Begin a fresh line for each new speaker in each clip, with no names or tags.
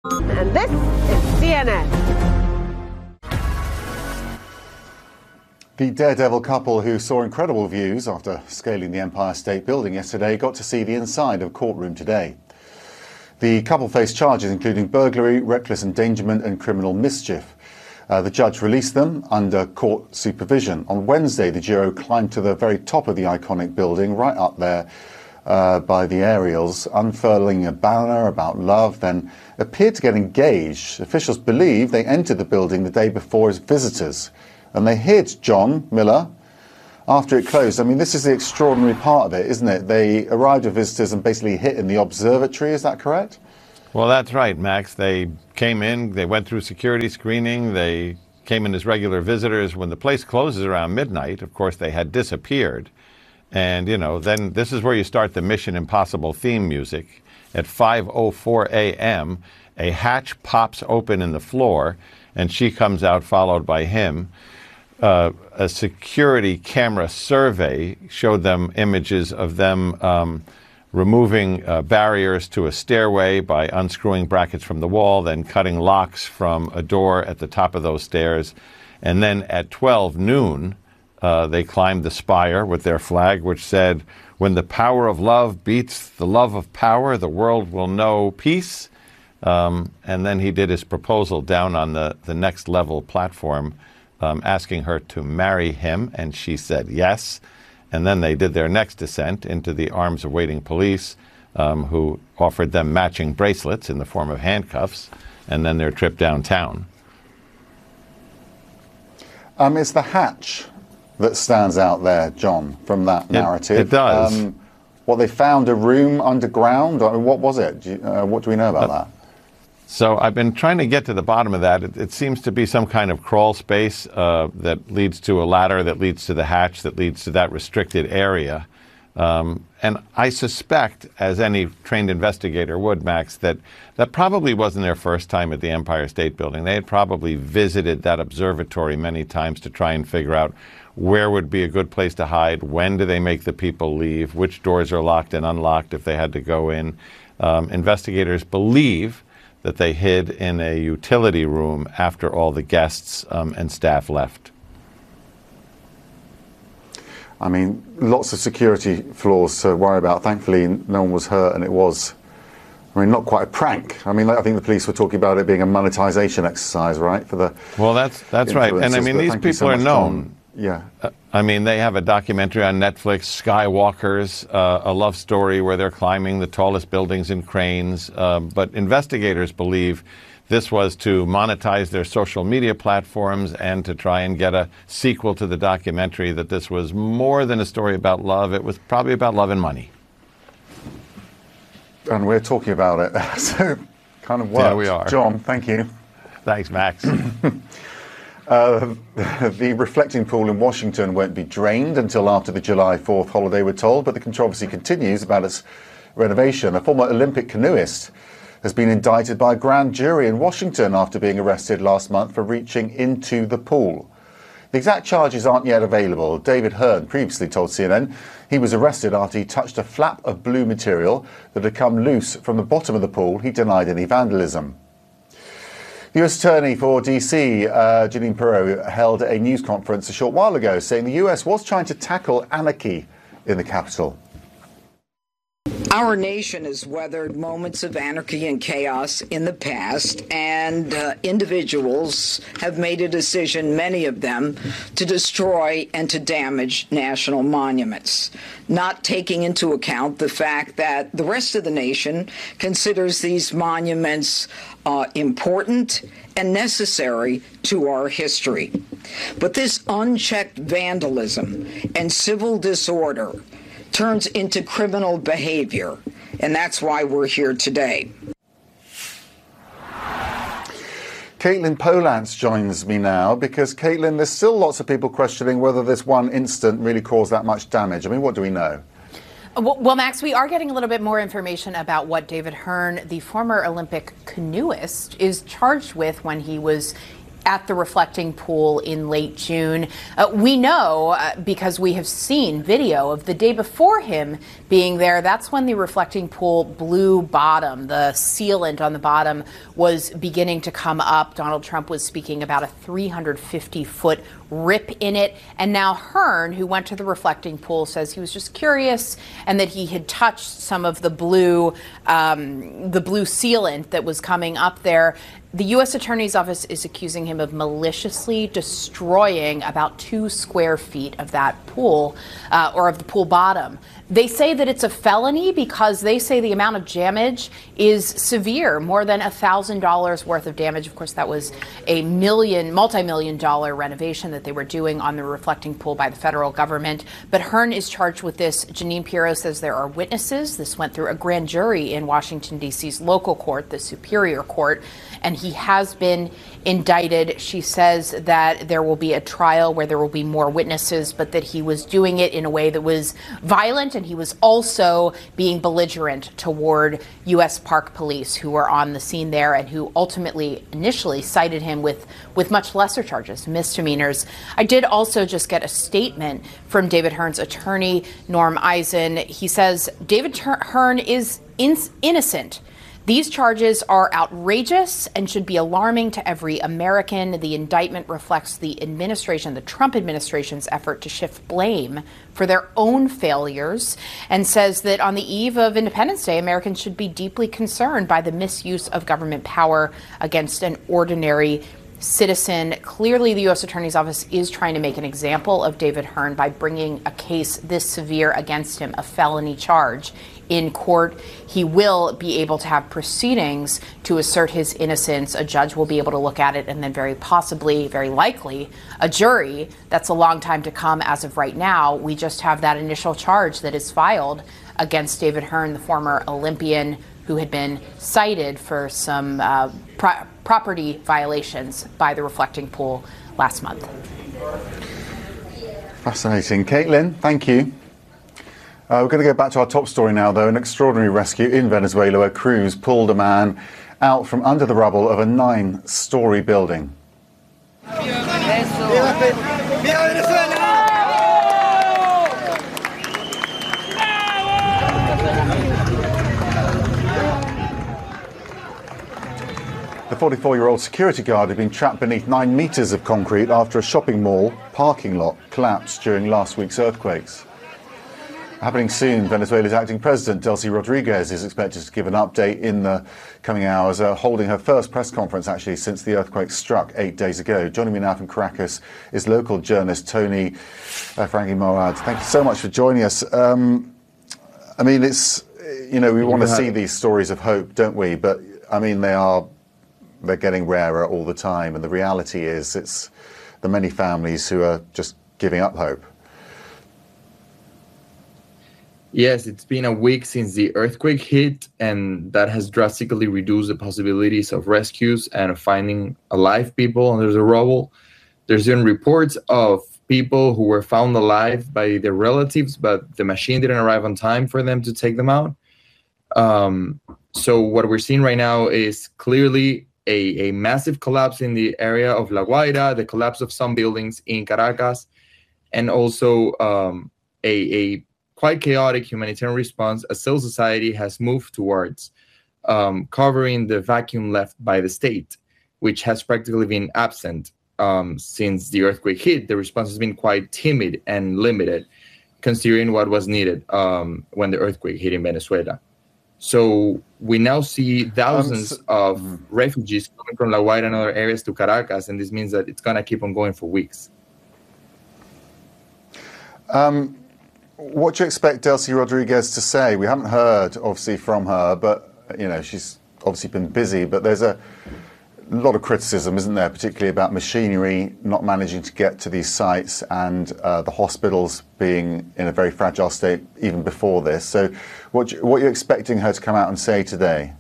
And this is CNN.
The daredevil couple who saw incredible views after scaling the Empire State Building yesterday got to see the inside of a courtroom today. The couple faced charges including burglary, reckless endangerment and criminal mischief. The judge released them under court supervision. On Wednesday, the duo climbed to the very top of the iconic building, right up there by the aerials, unfurling a banner about love, then appeared to get engaged. Officials believe they entered the building the day before as visitors, and they hid John Miller after it closed. I mean, this is the extraordinary part of it, isn't it? They arrived as visitors and basically hid in the observatory, is that correct?
Well, that's right, Max. They came in, they went through security screening, they came in as regular visitors. When the place closes around midnight, of course, they had disappeared. And, you know, then this is where you start the Mission Impossible theme music. At 5:04 a.m., a hatch pops open in the floor, and she comes out followed by him. A security camera survey showed them images of them removing barriers to a stairway by unscrewing brackets from the wall, then cutting locks from a door at the top of those stairs. And then at 12 noon, they climbed the spire with their flag, which said, "When the power of love beats the love of power, the world will know peace." And then he did his proposal down on the next level platform, asking her to marry him, and she said yes. And then they did their next descent into the arms of waiting police, who offered them matching bracelets in the form of handcuffs, and then their trip downtown.
It's the hatch that stands out there, John, from that narrative.
It does.
They found a room underground? I mean, what was it? What do we know about that?
So I've been trying to get to the bottom of that. It seems to be some kind of crawl space that leads to a ladder, that leads to the hatch, that leads to that restricted area. And I suspect, as any trained investigator would, Max, that probably wasn't their first time at the Empire State Building. They had probably visited that observatory many times to try and figure out where would be a good place to hide, when do they make the people leave, which doors are locked and unlocked if they had to go in. Investigators believe that they hid in a utility room after all the guests and staff left.
I mean, lots of security flaws to worry about. Thankfully, no one was hurt, and it was, not quite a prank. I mean, I think the police were talking about it being a monetization exercise, right?
Well, that's right. And I mean, these people are known.
Yeah.
I mean, they have a documentary on Netflix, Skywalkers, a love story where they're climbing the tallest buildings in cranes. But investigators believe this was to monetize their social media platforms and to try and get a sequel to the documentary, that this was more than a story about love. It was probably about love and money.
And we're talking about it. So kind of worked.
Yeah, we are.
John, thank you.
Thanks, Max.
The reflecting pool in Washington won't be drained until after the July 4th holiday, we're told, but the controversy continues about its renovation. A former Olympic canoeist has been indicted by a grand jury in Washington after being arrested last month for reaching into the pool. The exact charges aren't yet available. David Hearn previously told CNN he was arrested after he touched a flap of blue material that had come loose from the bottom of the pool. He denied any vandalism. The U.S. Attorney for D.C., Jeanine Pirro, held a news conference a short while ago saying the U.S. was trying to tackle anarchy in the Capitol.
Our nation has weathered moments of anarchy and chaos in the past, and individuals have made a decision, many of them, to destroy and to damage national monuments, not taking into account the fact that the rest of the nation considers these monuments important and necessary to our history. But this unchecked vandalism and civil disorder turns into criminal behavior, and that's why we're here today.
Caitlin Polantz joins me now because, Caitlin, there's still lots of people questioning whether this one incident really caused that much damage. I mean, what do we know?
Well, Max, we are getting a little bit more information about what David Hearn, the former Olympic canoeist, is charged with when he was at the reflecting pool in late June. We know because we have seen video of the day before him being there. That's when the reflecting pool blew bottom. The sealant on the bottom was beginning to come up. Donald Trump was speaking about a 350-foot rip in it. And now Hearn, who went to the reflecting pool, says he was just curious and that he had touched some of the blue sealant that was coming up there. The U.S. Attorney's Office is accusing him of maliciously destroying about 2 square feet of that pool, or of the pool bottom. They say that it's a felony because they say the amount of damage is severe, more than $1,000 worth of damage. Of course, that was a multi-million-dollar renovation that they were doing on the reflecting pool by the federal government. But Hearn is charged with this. Janine Pirro says there are witnesses. This went through a grand jury in Washington, D.C.'s local court, the Superior Court, and he has been indicted. She says that there will be a trial where there will be more witnesses, but that he was doing it in a way that was violent, and he was also being belligerent toward U.S. Park Police who were on the scene there and who ultimately initially cited him with much lesser charges, misdemeanors. I did also just get a statement from David Hearn's attorney, Norm Eisen. He says David Hearn is innocent. These charges are outrageous and should be alarming to every American. The indictment reflects the Trump administration's effort to shift blame for their own failures, and says that on the eve of Independence Day, Americans should be deeply concerned by the misuse of government power against an ordinary citizen. Clearly, the U.S. Attorney's Office is trying to make an example of David Hearn by bringing a case this severe against him, a felony charge, in court. He will be able to have proceedings to assert his innocence. A judge will be able to look at it, and then very possibly, very likely, a jury. That's a long time to come as of right now. We just have that initial charge that is filed against David Hearn, the former Olympian who had been cited for some property violations by the reflecting pool last month.
Fascinating. Caitlin, thank you. We're going to go back to our top story now, though. An extraordinary rescue in Venezuela where crews pulled a man out from under the rubble of a 9-story building. The 44-year-old security guard had been trapped beneath 9 meters of concrete after a shopping mall parking lot collapsed during last week's earthquakes. Happening soon, Venezuela's acting president, Delcy Rodriguez, is expected to give an update in the coming hours, holding her first press conference, actually, since the earthquake struck 8 days ago. Joining me now from Caracas is local journalist Tony Frankie Morad. Thank you so much for joining us. I mean, it's, we want to see these stories of hope, don't we? But, I mean, they're getting rarer all the time. And the reality is it's the many families who are just giving up hope.
Yes, it's been a week since the earthquake hit, and that has drastically reduced the possibilities of rescues and of finding alive people under the rubble. There's been reports of people who were found alive by their relatives, but the machine didn't arrive on time for them to take them out. So what we're seeing right now is clearly a massive collapse in the area of La Guaira, the collapse of some buildings in Caracas, and also a quite chaotic humanitarian response as civil society has moved towards covering the vacuum left by the state, which has practically been absent since the earthquake hit. The response has been quite timid and limited, considering what was needed when the earthquake hit in Venezuela. So we now see thousands of refugees coming from La Guaira and other areas to Caracas, and this means that it's going to keep on going for weeks.
What do you expect Delcy Rodriguez to say? We haven't heard, obviously, from her, but, she's obviously been busy. But there's a lot of criticism, isn't there, particularly about machinery not managing to get to these sites and the hospitals being in a very fragile state even before this. So what are you expecting her to come out and say today?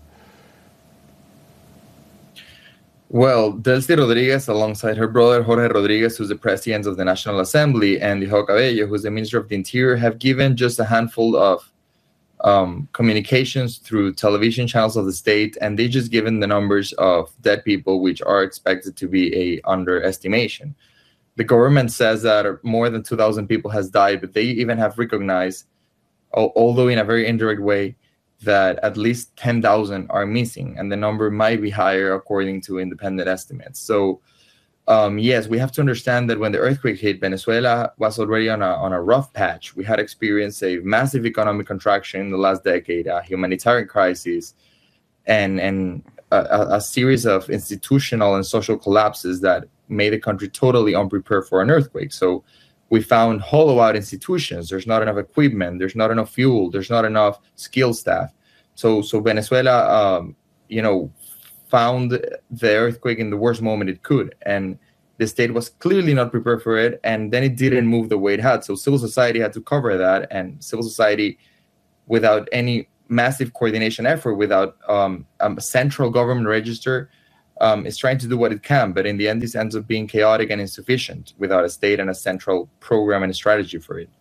Well, Delcy Rodriguez, alongside her brother Jorge Rodriguez, who's the president of the National Assembly, and Diego Cabello, who's the Minister of the Interior, have given just a handful of communications through television channels of the state, and they just given the numbers of dead people, which are expected to be a underestimation. The government says that more than 2,000 people has died, but they even have recognized, although in a very indirect way, that at least 10,000 are missing, and the number might be higher according to independent estimates. So yes, we have to understand that when the earthquake hit, Venezuela was already on a rough patch. We had experienced a massive economic contraction in the last decade, a humanitarian crisis, and a series of institutional and social collapses that made the country totally unprepared for an earthquake. So we found hollow out institutions. There's not enough equipment. There's not enough fuel. There's not enough skilled staff. So Venezuela, found the earthquake in the worst moment it could, and the state was clearly not prepared for it, and then it didn't move the way it had. So civil society had to cover that, and civil society, without any massive coordination effort, without a central government register, is trying to do what it can, but in the end this ends up being chaotic and insufficient without a state and a central program and a strategy for it.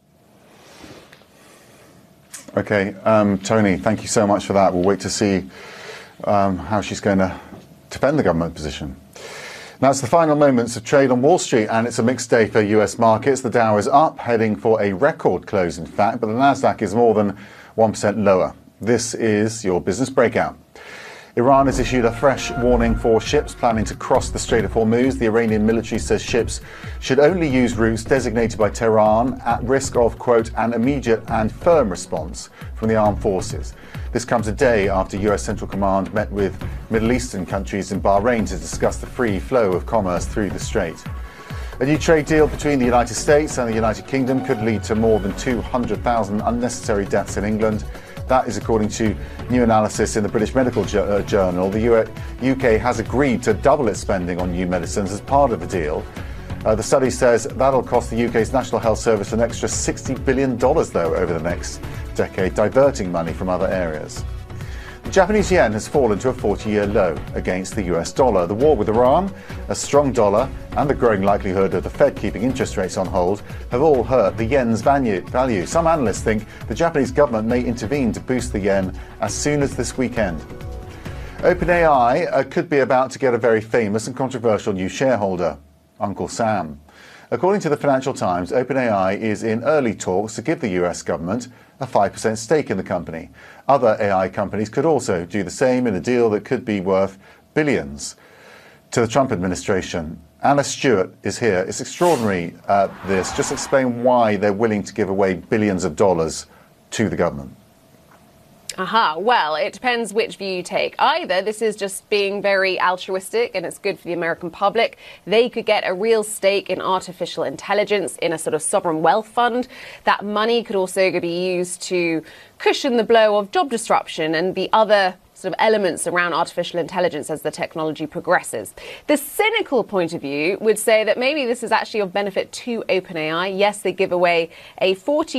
Okay, Tony, thank you so much for that. We'll wait to see how she's going to defend the government position. Now it's the final moments of trade on Wall Street, and it's a mixed day for US markets. The Dow is up, heading for a record close in fact, but the Nasdaq is more than 1% lower. This is your business breakout. Iran has issued a fresh warning for ships planning to cross the Strait of Hormuz. The Iranian military says ships should only use routes designated by Tehran at risk of, quote, an immediate and firm response from the armed forces. This comes a day after US Central Command met with Middle Eastern countries in Bahrain to discuss the free flow of commerce through the strait. A new trade deal between the United States and the United Kingdom could lead to more than 200,000 unnecessary deaths in England. That is according to new analysis in the British Medical Journal. The UK has agreed to double its spending on new medicines as part of the deal. The study says that'll cost the UK's National Health Service an extra $60 billion, though, over the next decade, diverting money from other areas. The Japanese yen has fallen to a 40-year low against the US dollar. The war with Iran, a strong dollar, and the growing likelihood of the Fed keeping interest rates on hold have all hurt the yen's value. Some analysts think the Japanese government may intervene to boost the yen as soon as this weekend. OpenAI could be about to get a very famous and controversial new shareholder, Uncle Sam. According to the Financial Times, OpenAI is in early talks to give the US government a 5% stake in the company. Other AI companies could also do the same in a deal that could be worth billions to the Trump administration. Anna Stewart is here. It's extraordinary, this. Just explain why they're willing to give away billions of dollars to the government.
Well, it depends which view you take. Either this is just being very altruistic and it's good for the American public. They could get a real stake in artificial intelligence in a sort of sovereign wealth fund. That money could also be used to cushion the blow of job disruption and the other sort of elements around artificial intelligence as the technology progresses. The cynical point of view would say that maybe this is actually of benefit to OpenAI. Yes, they give away a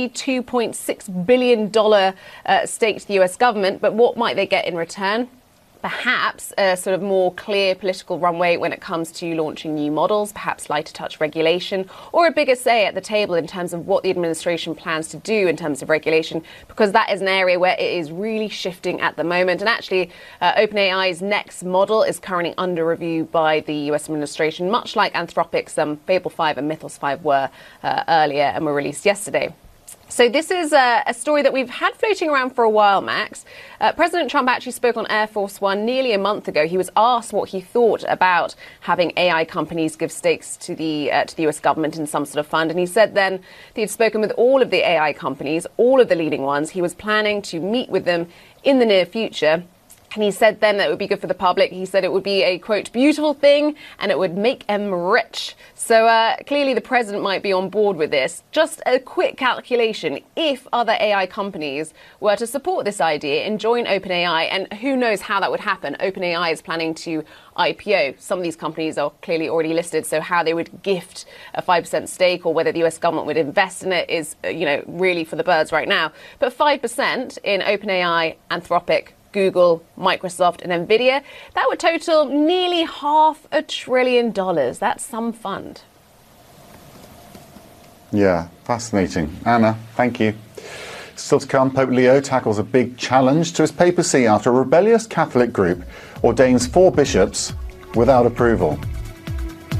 $42.6 billion stake to the US government, but what might they get in return? Perhaps a sort of more clear political runway when it comes to launching new models, perhaps lighter touch regulation, or a bigger say at the table in terms of what the administration plans to do in terms of regulation, because that is an area where it is really shifting at the moment. And actually, OpenAI's next model is currently under review by the US administration, much like Anthropic's Fable 5 and Mythos 5 were earlier and were released yesterday. So this is a story that we've had floating around for a while, Max. President Trump actually spoke on Air Force One nearly a month ago. He was asked what he thought about having AI companies give stakes to the US government in some sort of fund. And he said then that he'd spoken with all of the AI companies, all of the leading ones. He was planning to meet with them in the near future. And he said then that it would be good for the public. He said it would be a, quote, beautiful thing and it would make them rich. So clearly the president might be on board with this. Just a quick calculation. If other AI companies were to support this idea and join OpenAI, and who knows how that would happen. OpenAI is planning to IPO. Some of these companies are clearly already listed. So how they would gift a 5% stake or whether the US government would invest in it is, really for the birds right now. But 5% in OpenAI, Anthropic, Google, Microsoft and Nvidia, that would total nearly $500 billion. That's some fund.
Yeah, fascinating. Anna, thank you. Still to come, Pope Leo tackles a big challenge to his papacy after a rebellious Catholic group ordains 4 bishops without approval.